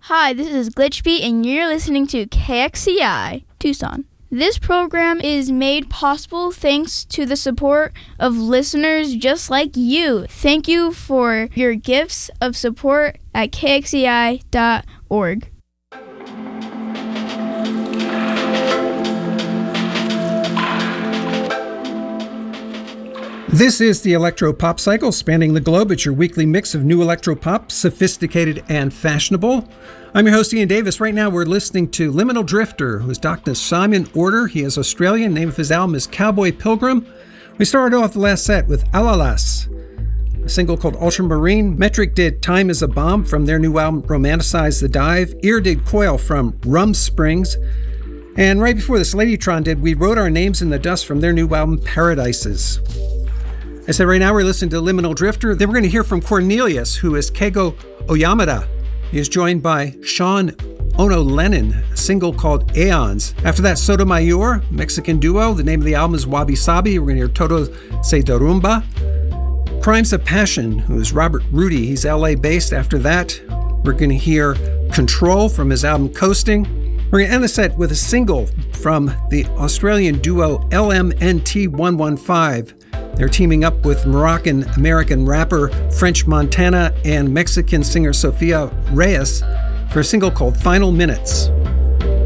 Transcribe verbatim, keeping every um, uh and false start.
Hi, this is Glitchbeat, and you're listening to K X C I, Tucson. This program is made possible thanks to the support of listeners just like you. Thank you for your gifts of support at K X C I dot org. This is the Electro Pop Cycle, spanning the globe. It's your weekly mix of new electro pop, sophisticated and fashionable. I'm your host, Ian Davis. Right now we're listening to Liminal Drifter, who's Doctor Simon Order. He is Australian. The name of his album is Cowboy Pilgrim. We started off the last set with Alalas, a single called Ultramarine. Metric did Time is a Bomb from their new album Romanticize the Dive. Ear did Coil from Rum Springs. And right before this, Ladytron did We Wrote Our Names in the Dust from their new album Paradises. I said right now we're listening to Liminal Drifter. Then we're going to hear from Cornelius, who is Keigo Oyamada. He is joined by Sean Ono Lennon, a single called Aeons. After that, Sotomayor, Mexican duo. The name of the album is Wabi Sabi. We're going to hear Todo Se Derrumba. Crimes of Passion, who is Robert Rudy. He's L A-based. After that, we're going to hear Control from his album Coasting. We're going to end the set with a single from the Australian duo L M N T one fifteen. They're teaming up with Moroccan-American rapper French Montana and Mexican singer Sofia Reyes for a single called Final Minutes.